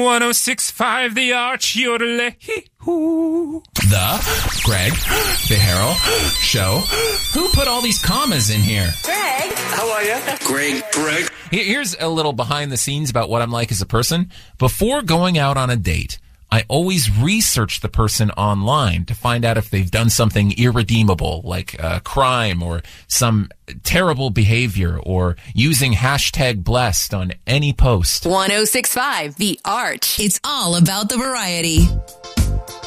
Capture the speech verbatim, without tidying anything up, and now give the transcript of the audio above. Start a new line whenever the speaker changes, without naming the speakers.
one oh six point five The Arch, yodelay-hoo.
The Greg Beharo Show. Who put all these commas in here?
Greg.
How are you? Greg. Greg.
Here's a little behind the scenes about what I'm like as a person. Before going out on a date, I always research the person online to find out if they've done something irredeemable, like a crime or some terrible behavior, or using hashtag blessed on any post.
one oh six point five The Arch.
It's all about the variety.